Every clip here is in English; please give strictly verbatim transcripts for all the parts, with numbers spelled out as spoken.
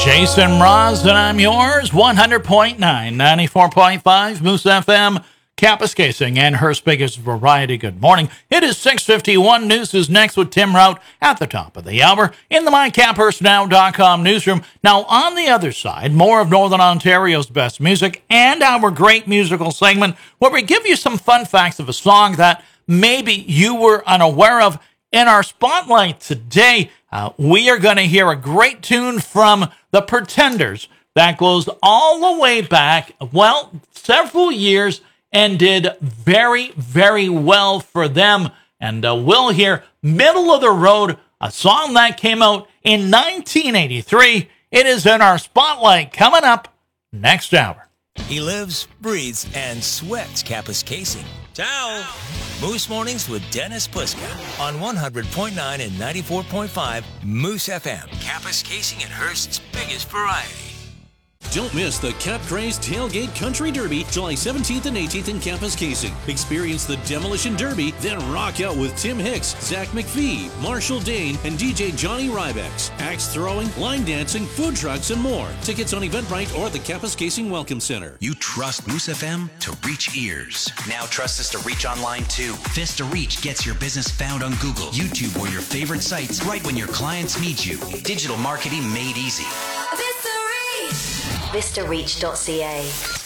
Jason Mraz, and I'm yours, one hundred point nine, ninety-four point five, Moose F M, Kapuskasing, and Hearst's biggest variety. Good morning. It is six fifty-one. News is next with Tim Rout at the top of the hour in the my cap hurst now dot com newsroom. Now, on the other side, more of Northern Ontario's best music and our great musical segment where we give you some fun facts of a song that maybe you were unaware of. In our spotlight today, uh, we are going to hear a great tune from The Pretenders that goes all the way back, well, several years, and did very, very well for them. And uh, we'll hear Middle of the Road, a song that came out in nineteen eighty-three. It is in our spotlight coming up next hour. He lives, breathes, and sweats Kapuskasing. Ciao! Moose Mornings with Dennis Puska on one hundred point nine and ninety-four point five Moose F M. Kapuskasing and Hearst's biggest variety. Don't miss the Cap Craze Tailgate Country Derby, July seventeenth and eighteenth in Kapuskasing. Experience the Demolition Derby, then rock out with Tim Hicks, Zach McPhee, Marshall Dane, and D J Johnny Rybex. Axe throwing, line dancing, food trucks, and more. Tickets on Eventbrite or the Kapuskasing Welcome Center. You trust Moose F M to reach ears. Now trust us to reach online too. Vista Reach gets your business found on Google, YouTube, or your favorite sites right when your clients need you. Digital marketing made easy. Vista Reach! vista reach dot c a.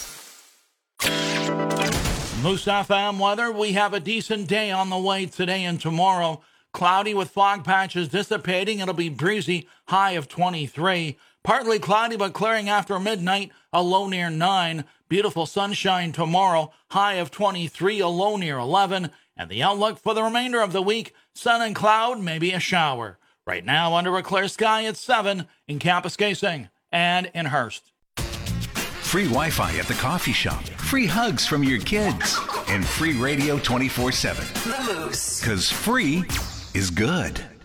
Moose F M weather, we have a decent day on the way today and tomorrow. Cloudy with fog patches dissipating. It'll be breezy, high of twenty-three. Partly cloudy but clearing after midnight, a low near nine. Beautiful sunshine tomorrow, high of twenty-three, a low near eleven. And the outlook for the remainder of the week, sun and cloud, maybe a shower. Right now, under a clear sky at seven in Kapuskasing and in Hearst. Free Wi-Fi at the coffee shop, free hugs from your kids, and free radio twenty-four seven. The Moose. Because free is good.